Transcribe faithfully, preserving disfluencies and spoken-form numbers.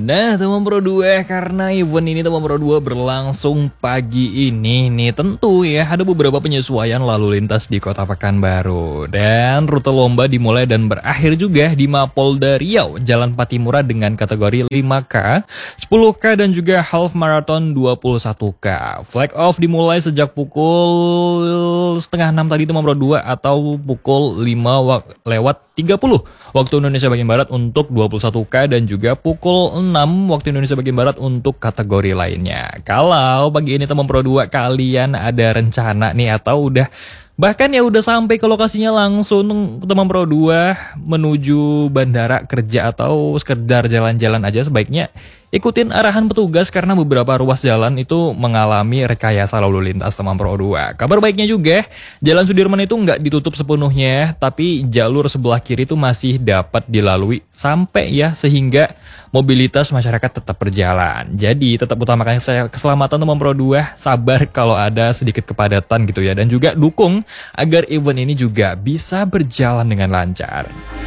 Nah teman Pro dua, karena event ini teman Pro dua berlangsung pagi ini nih, tentu ya ada beberapa penyesuaian lalu lintas di Kota Pekanbaru. Dan rute lomba dimulai dan berakhir juga di Mapolda Riau, Jalan Patimura dengan kategori lima K, sepuluh K dan juga half marathon dua puluh satu K. Flag off dimulai sejak pukul setengah enam tadi teman Pro dua atau pukul lima lewat tiga puluh waktu Indonesia bagian Barat untuk dua puluh satu K dan juga pukul enam waktu Indonesia bagian Barat untuk kategori lainnya. Kalau pagi ini teman Pro dua kalian ada rencana nih atau udah bahkan ya udah sampai ke lokasinya langsung teman Pro dua menuju bandara kerja atau sekedar jalan-jalan aja, sebaiknya ikutin arahan petugas karena beberapa ruas jalan itu mengalami rekayasa lalu lintas teman Pro dua. Kabar baiknya juga, Jalan Sudirman itu nggak ditutup sepenuhnya, tapi jalur sebelah kiri itu masih dapat dilalui sampai ya sehingga mobilitas masyarakat tetap berjalan. Jadi tetap utamakan keselamatan teman Pro dua, sabar kalau ada sedikit kepadatan gitu ya, dan juga dukung agar event ini juga bisa berjalan dengan lancar.